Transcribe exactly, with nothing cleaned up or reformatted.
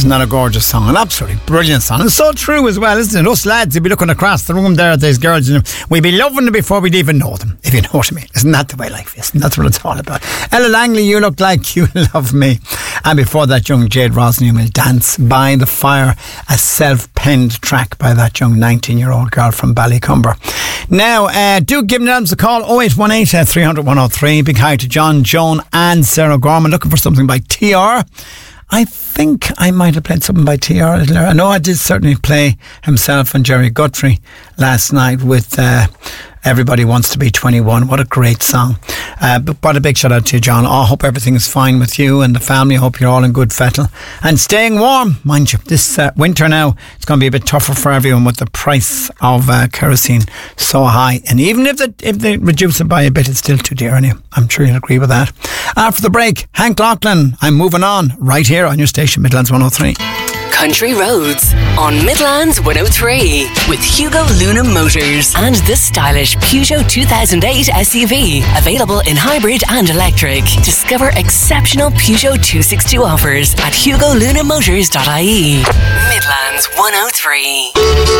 Isn't that a gorgeous song? An absolutely brilliant song. It's so true as well, isn't it? Us lads, you'd be looking across the room there at these girls, you know, we'd be loving them before we'd even know them, if you know what I mean. Isn't that the way life is? And that's what it's all about. Ella Langley, You Look Like You Love Me. And before that, young Jade Rosny will Dance by the Fire, a self-penned track by that young nineteen-year-old girl from Ballycumber. Now, uh, do give them a call, oh eight one eight, three hundred, one oh three. Big hi to John, Joan and Sarah Gorman, looking for something by T R. I think I might have played something by T R. I know I did certainly play himself and Jerry Guthrie last night with uh, Everybody Wants to Be twenty-one. What a great song. Uh, but what a big shout out to you, John. I hope everything is fine with you and the family. I hope you're all in good fettle. And staying warm, mind you. This uh, winter now, it's going to be a bit tougher for everyone with the price of uh, kerosene so high. And even if they, if they reduce it by a bit, it's still too dear anyway. I'm sure you'll agree with that. After the break, Hank Lachlan, I'm moving on right here on your station, Midlands one oh three. Country Roads on Midlands one oh three with Hugo Luna Motors and the stylish Peugeot two thousand eight S U V, available in hybrid and electric. Discover exceptional Peugeot two sixty-two offers at hugo luna motors dot I E. Midlands one oh three.